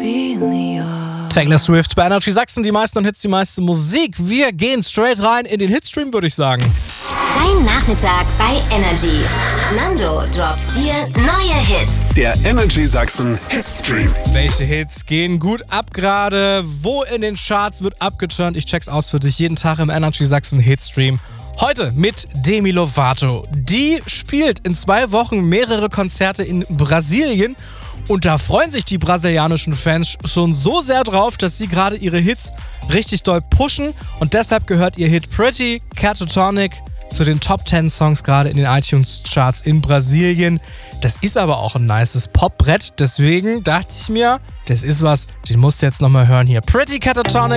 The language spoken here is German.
Taylor Swift bei Energy Sachsen, die meisten und Hits, die meiste Musik. Wir gehen straight rein in den Hitstream, würde ich sagen. Dein Nachmittag bei Energy. Nando droppt dir neue Hits. Der Energy Sachsen Hitstream. Welche Hits gehen gut ab gerade? Wo in den Charts wird abgeturnt? Ich check's aus für dich jeden Tag im Energy Sachsen Hitstream. Heute mit Demi Lovato. Die spielt in 2 Wochen mehrere Konzerte in Brasilien. Und da freuen sich die brasilianischen Fans schon so sehr drauf, dass sie gerade ihre Hits richtig doll pushen. Und deshalb gehört ihr Hit Pretty Catatonic zu den Top 10 Songs gerade in den iTunes-Charts in Brasilien. Das ist aber auch ein nices Popbrett. Deswegen dachte ich mir, das ist was, den musst du jetzt nochmal hören hier. Pretty Catatonic